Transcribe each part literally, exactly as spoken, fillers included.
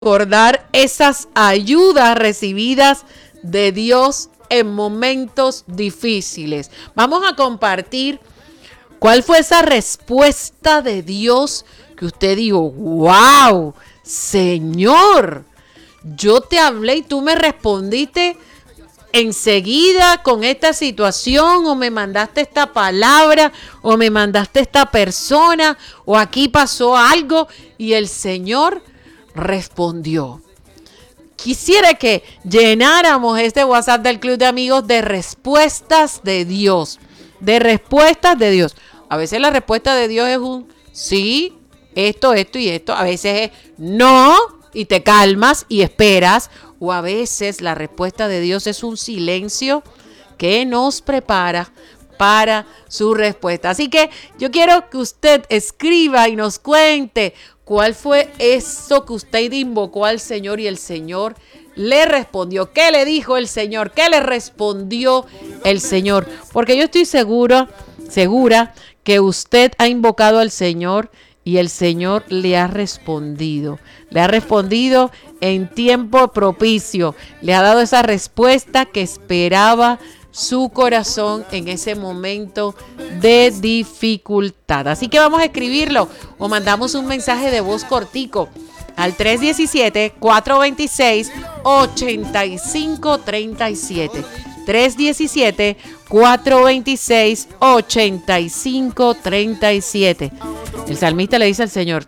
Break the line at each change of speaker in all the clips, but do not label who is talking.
recordar esas ayudas recibidas de Dios en momentos difíciles. Vamos a compartir cuál fue esa respuesta de Dios que usted dijo, wow, Señor, yo te hablé y tú me respondiste enseguida con esta situación, o me mandaste esta palabra, o me mandaste esta persona, o aquí pasó algo y el Señor respondió. Quisiera que llenáramos este WhatsApp del Club de Amigos de respuestas de Dios, de respuestas de Dios. A veces la respuesta de Dios es un sí, esto, esto y esto. A veces es no, y te calmas y esperas. O a veces la respuesta de Dios es un silencio que nos prepara para su respuesta. Así que yo quiero que usted escriba y nos cuente cuál fue eso que usted invocó al Señor y el Señor le respondió. ¿Qué le dijo el Señor? ¿Qué le respondió el Señor? Porque yo estoy segura, segura que usted ha invocado al Señor y el Señor le ha respondido. Le ha respondido en tiempo propicio. Le ha dado esa respuesta que esperaba su corazón en ese momento de dificultad. Así que vamos a escribirlo o mandamos un mensaje de voz cortico al tres uno siete, cuatro dos seis, ocho cinco tres siete. tres uno siete, cuatro dos seis, ocho cinco tres siete. El salmista le dice al Señor,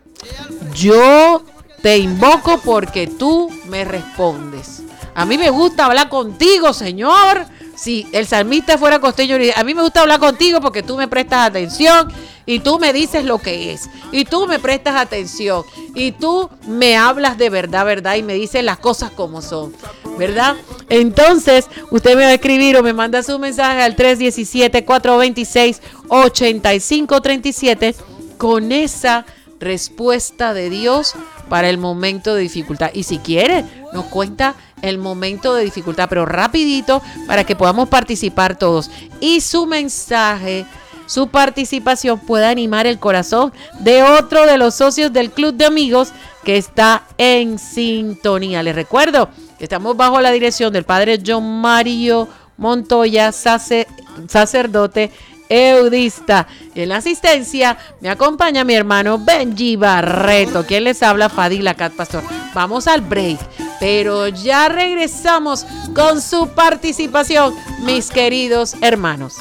yo te invoco porque tú me respondes. A mí me gusta hablar contigo, Señor. Si el salmista fuera costeño, a mí me gusta hablar contigo porque tú me prestas atención y tú me dices lo que es. Y tú me prestas atención y tú me hablas de verdad, verdad, y me dices las cosas como son, ¿verdad? Entonces, usted me va a escribir o me manda su mensaje al tres uno siete, cuatro dos seis, ocho cinco tres siete con esa respuesta de Dios para el momento de dificultad. Y si quiere, nos cuenta el momento de dificultad, pero rapidito para que podamos participar todos. Y su mensaje, su participación pueda animar el corazón de otro de los socios del Club de Amigos que está en sintonía. Les recuerdo que estamos bajo la dirección del Padre John Mario Montoya, sacer, sacerdote eudista. Y en la asistencia me acompaña mi hermano Benji Barreto. ¿Quién les habla? Fadila Cat Pastor. Vamos al break, pero ya regresamos con su participación, mis queridos hermanos.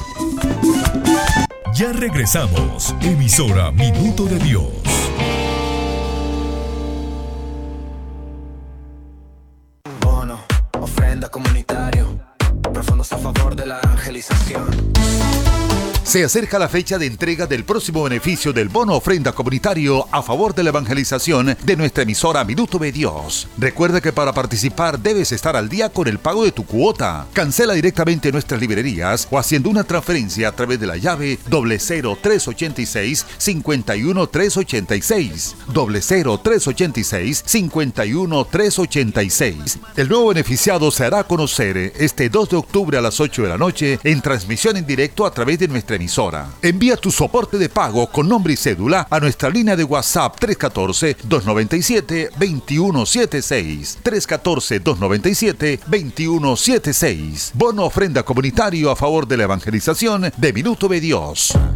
Ya regresamos. Emisora Minuto de Dios.
Bono, ofrenda comunitario, profundos a favor de la evangelización.
Se acerca la fecha de entrega del próximo beneficio del bono ofrenda comunitario a favor de la evangelización de nuestra emisora Minuto de Dios. Recuerda que para participar debes estar al día con el pago de tu cuota. Cancela directamente en nuestras librerías o haciendo una transferencia a través de la llave doble cero tres ochenta y seis, cincuenta y uno tres ochenta y seis. doble cero tres ochenta y seis, cincuenta y uno tres ochenta y seis. El nuevo beneficiado se hará conocer este dos de octubre a las ocho de la noche en transmisión en directo a través de nuestra emisora. Envía tu soporte de pago con nombre y cédula a nuestra línea de WhatsApp tres uno cuatro, dos nueve siete, dos uno siete seis. tres uno cuatro, dos nueve siete, dos uno siete seis. Bono ofrenda comunitario a favor de la evangelización de Minuto de Dios.